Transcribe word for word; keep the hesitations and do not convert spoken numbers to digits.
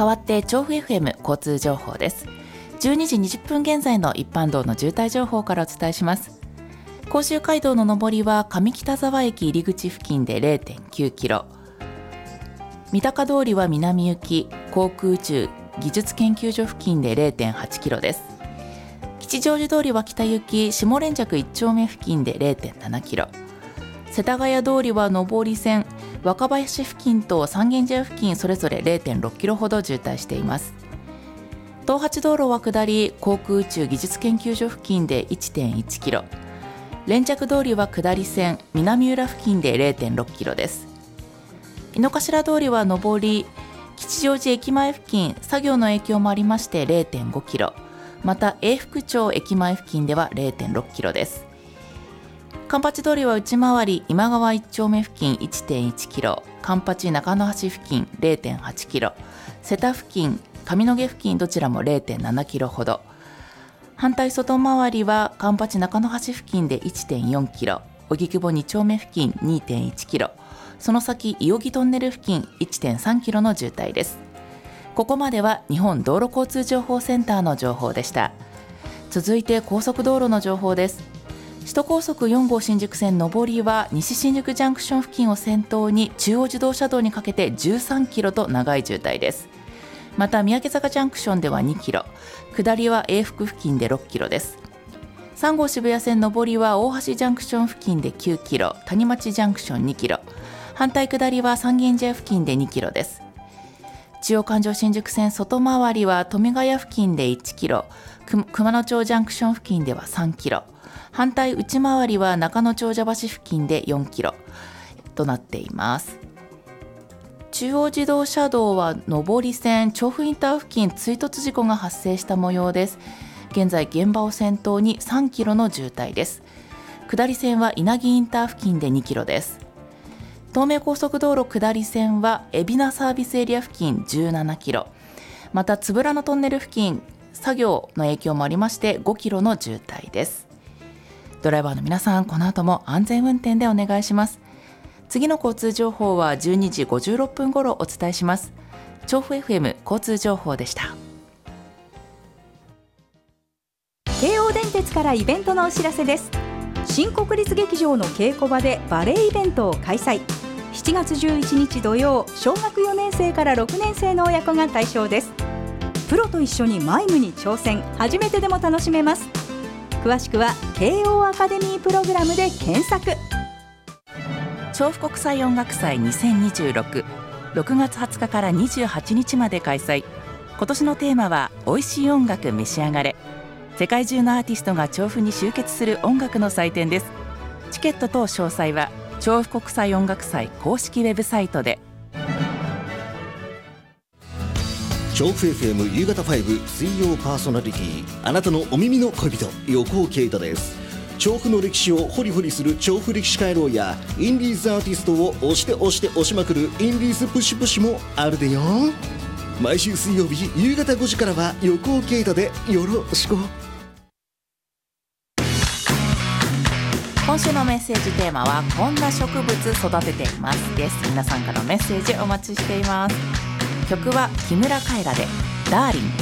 代わって調布 エフエム 交通情報です。じゅうにじにじゅっぷん現在の一般道の渋滞情報からお伝えします。甲州街道の上りは上北沢駅入り口付近で れいてんきゅうキロ、三鷹通りは南行き航空宇宙技術研究所付近で れいてんはちキロです。吉祥寺通りは北行き下連着いち丁目付近で れいてんななキロ、世田谷通りは上り線若林付近と三軒茶屋付近それぞれ れいてんろっキロほど渋滞しています。東八道路は下り航空宇宙技術研究所付近で いってんいちキロ、連着通りは下り線南浦付近で れいてんろっキロです。井の頭通りは上り吉祥寺駅前付近作業の影響もありまして れいてんごキロ、また永福町駅前付近では れいてんろっキロです。環八通りは内回り今川いち丁目付近 いってんいちキロ、環八中野橋付近 れいてんはちキロ、瀬田付近上野毛付近どちらも れいてんななキロほど、反対外回りは環八中野橋付近で いってんよんキロ、荻窪に丁目付近 にてんいちキロ、その先伊予木トンネル付近 いってんさんキロの渋滞です。ここまでは日本道路交通情報センターの情報でした。続いて高速道路の情報です。首都高速よん号新宿線上りは西新宿ジャンクション付近を先頭に中央自動車道にかけてじゅうさんキロと長い渋滞です。また三宅坂ジャンクションではにキロ、下りは永福付近でろっキロです。さん号渋谷線上りは大橋ジャンクション付近できゅうキロ、谷町ジャンクションにキロ、反対下りは三軒茶屋付近でにキロです。中央環状新宿線外回りは富ヶ谷付近でいちキロ、熊野町ジャンクション付近ではさんキロ、反対内回りは中野長者橋付近でよんキロとなっています。中央自動車道は上り線調布インター付近追突事故が発生した模様です。現在現場を先頭にさんキロの渋滞です。下り線は稲城インター付近でにキロです。東名高速道路下り線は海老名サービスエリア付近じゅうななキロ、またつぶらのトンネル付近作業の影響もありましてごキロの渋滞です。ドライバーの皆さん、この後も安全運転でお願いします。次の交通情報はじゅうにじごじゅうろっぷん頃お伝えします。調布 エフエム 交通情報でした。 京王電鉄からイベントのお知らせです。新国立劇場の稽古場でバレエイベントを開催。しちがつじゅういちにち土曜、小学よねん生からろくねん生の親子が対象です。プロと一緒にマイムに挑戦、初めてでも楽しめます。詳しくは慶応アカデミープログラムで検索。 調布国際音楽祭にせんにじゅうろく、ろくがつはつかからにじゅうはちにちまで開催。今年のテーマは美味しい音楽召し上がれ。世界中のアーティストが調布に集結する音楽の祭典です。チケット等詳細は調布国際音楽祭公式ウェブサイトで。 調布 エフエム 夕方ファイブ水曜パーソナリティ、あなたのお耳の恋人、横尾啓太です。調布の歴史をホリホリする調布歴史回廊やインディーズアーティストを押して押して押しまくるインディーズプッシュプッシュもあるでよ。毎週水曜日夕方ごじからは横尾啓太でよろしく。 今週のメッセージテーマはこんな植物育てていますです。皆さんからのメッセージお待ちしています。曲は木村カエラでダーリン。